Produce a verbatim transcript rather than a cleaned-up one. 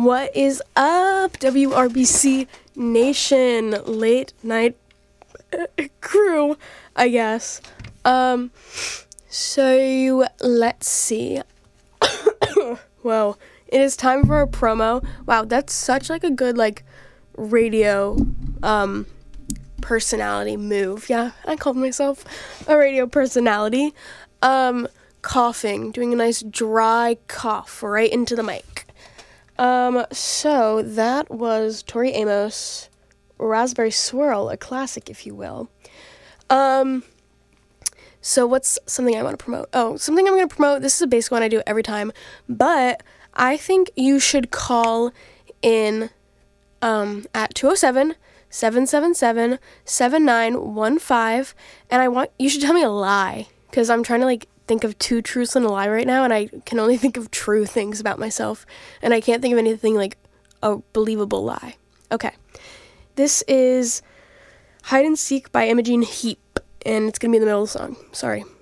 What is up, W R B C Nation? Late night crew, I guess. Um, so let's see. Whoa, it is time for a promo. Wow, that's such like a good like radio um personality move. Yeah, I called myself a radio personality. Um, coughing, doing a nice dry cough right into the mic. Um, so that was Tori Amos, Raspberry Swirl, a classic, if you will. Um, so what's something I want to promote? Oh, something I'm going to promote. This is a basic one I do every time, but I think you should call in, um, at two oh seven, seven seven seven, seven nine one five, and I want, you should tell me a lie, because I'm trying to, like, think of two truths and a lie right now, and I can only think of true things about myself, and I can't think of anything like a believable lie. Okay. This is Hide and Seek by Imogene Heap, and it's gonna be in the middle of the song. Sorry.